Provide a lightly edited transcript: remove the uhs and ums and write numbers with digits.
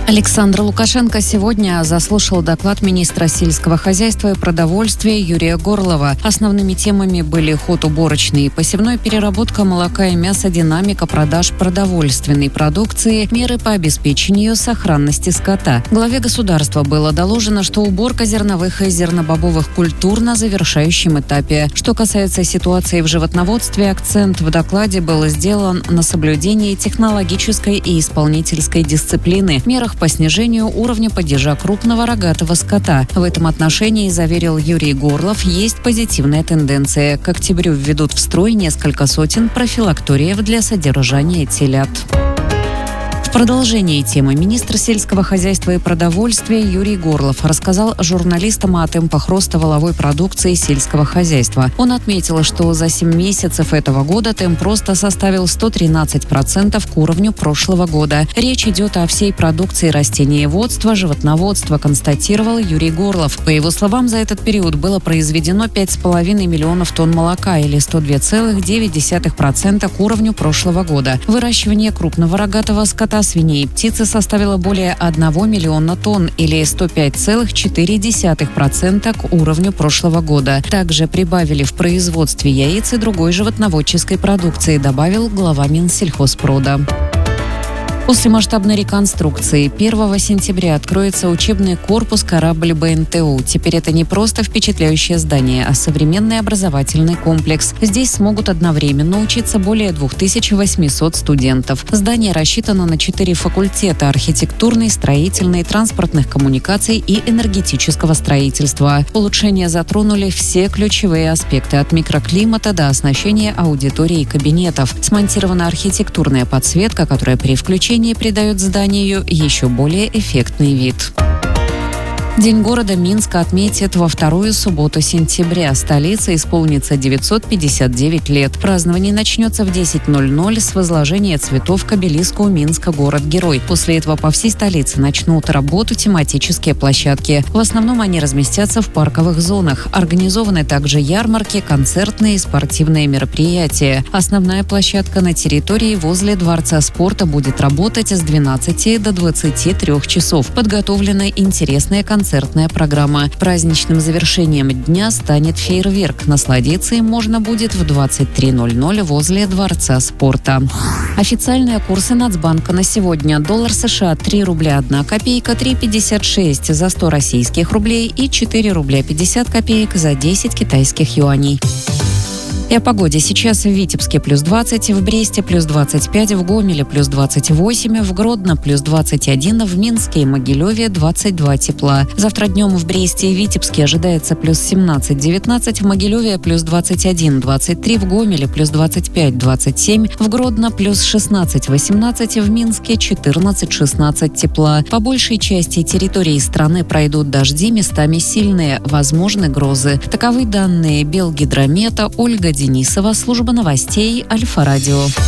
Александр Лукашенко сегодня заслушал доклад министра сельского хозяйства и продовольствия Юрия Горлова. Основными темами были ход уборочной и посевной, переработка молока и мяса, динамика продаж продовольственной продукции, меры по обеспечению сохранности скота. Главе государства было доложено, что уборка зерновых и зернобобовых культур на завершающем этапе. Что касается ситуации в животноводстве, акцент в докладе был сделан на соблюдении технологической и исполнительской дисциплины, мерах по снижению уровня падежа крупного рогатого скота. В этом отношении, заверил Юрий Горлов, есть позитивная тенденция. К октябрю введут в строй несколько сотен профилакториев для содержания телят. В продолжении темы министр сельского хозяйства и продовольствия Юрий Горлов рассказал журналистам о темпах роста валовой продукции сельского хозяйства. Он отметил, что за 7 месяцев этого года темп роста составил 113% к уровню прошлого года. Речь идет о всей продукции растениеводства, животноводства, констатировал Юрий Горлов. По его словам, за этот период было произведено 5,5 миллионов тонн молока или 102,9% к уровню прошлого года. Выращивание крупного рогатого скота, свиней и птицы составила более 1 миллиона тонн или 105,4% к уровню прошлого года. Также прибавили в производстве яиц и другой животноводческой продукции, добавил глава Минсельхозпрода. После масштабной реконструкции 1 сентября откроется учебный корпус «Корабль БНТУ». Теперь это не просто впечатляющее здание, а современный образовательный комплекс. Здесь смогут одновременно учиться более 2800 студентов. Здание рассчитано на 4 факультета – архитектурный, строительный, транспортных коммуникаций и энергетического строительства. Улучшения затронули все ключевые аспекты – от микроклимата до оснащения аудиторий и кабинетов. Смонтирована архитектурная подсветка, которая при включении придает зданию еще более эффектный вид. День города Минска отметит во вторую субботу сентября. Столице исполнится 959 лет. Празднование начнется в 10:00 с возложения цветов к обелиску Минска город-герой. После этого по всей столице начнут работу тематические площадки. В основном они разместятся в парковых зонах. Организованы также ярмарки, концертные и спортивные мероприятия. Основная площадка на территории возле Дворца спорта будет работать с 12 до 23 часов. Подготовлена интересная концертная программа. Праздничным завершением дня станет фейерверк. Насладиться им можно будет в 23:00 возле Дворца спорта. Официальные курсы Нацбанка на сегодня. Доллар США 3 рубля 1 копейка, 3,56 за 100 российских рублей и 4 рубля 50 копеек за 10 китайских юаней. И о погоде. Сейчас в Витебске плюс 20, в Бресте плюс 25, в Гомеле плюс 28, в Гродно плюс 21, в Минске и Могилеве 22 тепла. Завтра днем в Бресте и Витебске ожидается плюс 17-19, в Могилеве плюс 21-23, в Гомеле плюс 25-27, в Гродно плюс 16-18, в Минске 14-16 тепла. По большей части территории страны пройдут дожди, местами сильные, возможны грозы. Таковы данные Белгидромета. Ольга Денисова, служба новостей Альфа-Радио.